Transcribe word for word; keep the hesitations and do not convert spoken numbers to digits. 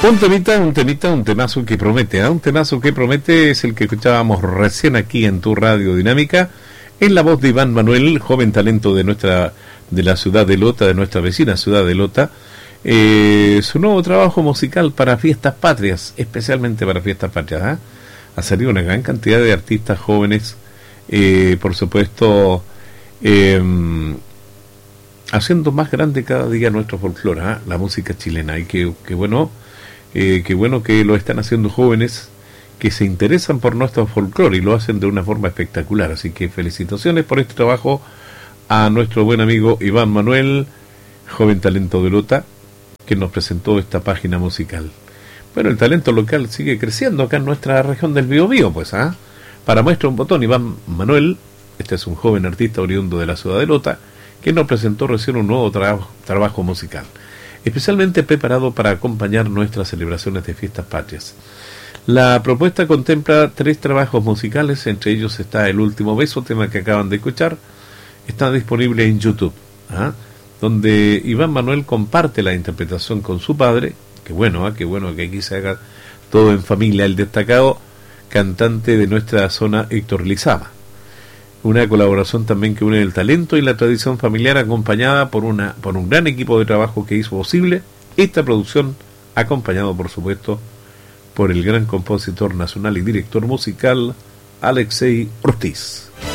Un temita, un temita, un temazo que promete, ¿eh? Un temazo que promete es el que escuchábamos recién aquí en tu Radio Dinámica, en la voz de Iván Manuel, joven talento de nuestra, de la ciudad de Lota, de nuestra vecina ciudad de Lota. Eh, su nuevo trabajo musical para fiestas patrias, especialmente para fiestas patrias, ¿eh? Ha salido una gran cantidad de artistas jóvenes, eh, por supuesto, eh, haciendo más grande cada día nuestro folclore, ¿eh? La música chilena, y que, que bueno. Eh, qué bueno que lo están haciendo jóvenes que se interesan por nuestro folclore y lo hacen de una forma espectacular. Así que felicitaciones por este trabajo a nuestro buen amigo Iván Manuel, joven talento de Lota, que nos presentó esta página musical. Bueno, el talento local sigue creciendo acá en nuestra región del Biobío, pues, ¿ah? ¿eh? Para muestra un botón, Iván Manuel, este es un joven artista oriundo de la ciudad de Lota, que nos presentó recién un nuevo tra- trabajo musical, especialmente preparado para acompañar nuestras celebraciones de fiestas patrias. La propuesta contempla tres trabajos musicales, entre ellos está El Último Beso, tema que acaban de escuchar, está disponible en YouTube, ¿ah? Donde Iván Manuel comparte la interpretación con su padre, que bueno, ¿eh? Qué bueno que aquí se haga todo en familia, el destacado cantante de nuestra zona, Héctor Lizama. Una colaboración también que une el talento y la tradición familiar, acompañada por una por un gran equipo de trabajo que hizo posible esta producción, acompañado por supuesto por el gran compositor nacional y director musical Alexei Ortiz.